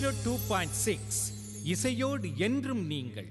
2.6 இசையோடு என்றும் நீங்கள்.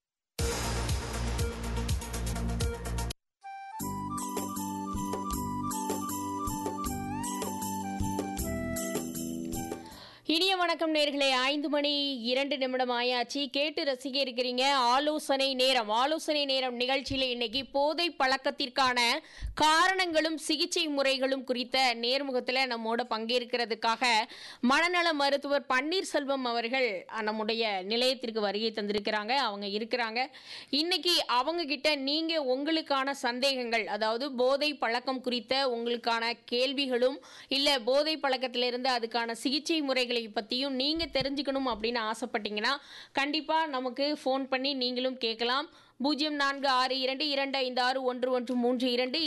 இனிய வணக்கம் நேர்களே. 5:02 ஆயாச்சு. கேட்டு ரசிக்க இருக்கிறீங்க ஆலோசனை நேரம் நிகழ்ச்சியில இன்னைக்கு போதை பழக்கத்திற்கான காரணங்களும் சிகிச்சை முறைகளும் குறித்த நேர்முகத்தில் நம்மோட பங்கேற்கிறதுக்காக மனநல மருத்துவர் பன்னீர்செல்வம் அவர்கள் நம்முடைய நிலையத்திற்கு வருகை தந்திருக்கிறாங்க. அவங்க இருக்கிறாங்க. இன்னைக்கு அவங்க கிட்ட நீங்க உங்களுக்கான சந்தேகங்கள், அதாவது போதை பழக்கம் குறித்த உங்களுக்கான கேள்விகளும் இல்ல போதை பழக்கத்திலிருந்து அதுக்கான சிகிச்சை முறைகளை பத்தியும் நீங்க தெரிஞ்சுக்கணும் அப்படின்னு ஆசைப்பட்டீங்கன்னா கண்டிப்பா நமக்கு ஃபோன் பண்ணி நீங்களும் கேட்கலாம். 0462256113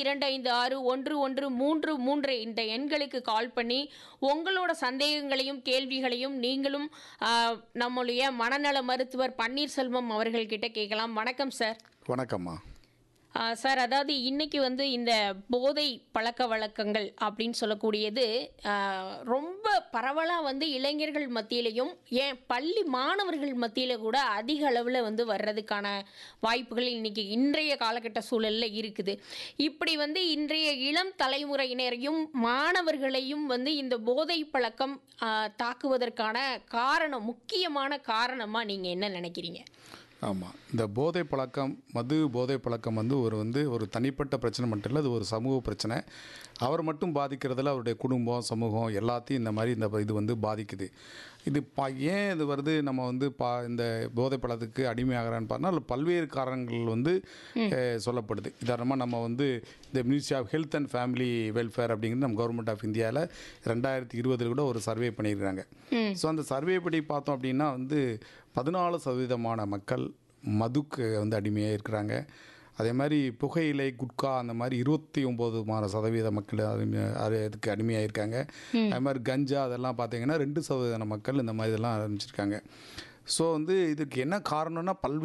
256113 இந்த எண்களுக்கு கால் பண்ணி உங்களோட சந்தேகங்களையும் கேள்விகளையும் நீங்களும் நம்முடைய மனநல மருத்துவர் பன்னீர்செல்வம் அவர்கள்கிட்ட கேட்கலாம். வணக்கம் சார். வணக்கம்மா. சார், அதாவது இன்னைக்கு இந்த போதை பழக்க வழக்கங்கள் அப்படின்னு சொல்லக்கூடியது ரொம்ப பரவலாக இளைஞர்கள் மத்தியிலையும் ஏன் பள்ளி மாணவர்கள் மத்தியில் கூட அதிக அளவில் வர்றதுக்கான வாய்ப்புகள் இன்னைக்கு இன்றைய காலகட்ட சூழலில் இருக்குது. இப்படி இன்றைய இளம் தலைமுறையினரையும் மாணவர்களையும் இந்த போதை பழக்கம் தாக்குவதற்கான காரணம், முக்கியமான காரணமாக நீங்கள் என்ன நினைக்கிறீங்க? ஆமாம், இந்த போதை பழக்கம், மது போதை பழக்கம் ஒரு தனிப்பட்ட பிரச்சனை மட்டும் இல்லை, அது ஒரு சமூக பிரச்சனை. அவர் மட்டும் பாதிக்கிறதில்ல, அவருடைய குடும்பம், சமூகம் எல்லாத்தையும் இந்த மாதிரி இது பாதிக்குது. இது ஏன் இது வருது, நம்ம இந்த போதை பழக்கத்துக்கு அடிமையாகிறான்னு பார்த்தா அதில் பல்வேறு காரணங்கள் சொல்லப்படுது. உதாரணமாக நம்ம இந்த ministry of health and family welfare அப்படிங்கிறது நம்ம கவர்மெண்ட் ஆஃப் இந்தியாவில் 2020 கூட ஒரு சர்வே பண்ணியிருக்காங்க. ஸோ அந்த சர்வே படி பார்த்தோம் அப்படின்னா 14% மக்கள் மதுக்கு அடிமையாக இருக்கிறாங்க. அதே மாதிரி புகையிலை, குட்கா அந்த மாதிரி 29% மக்கள் அதுக்கு அடிமையாக இருக்காங்க. அது மாதிரி கஞ்சா அதெல்லாம் பார்த்தீங்கன்னா 2% மக்கள் இந்த மாதிரி இதெல்லாம் ஆரம்பிச்சிருக்காங்க. ஸோ இதுக்கு என்ன காரணம்னா பல்வேறு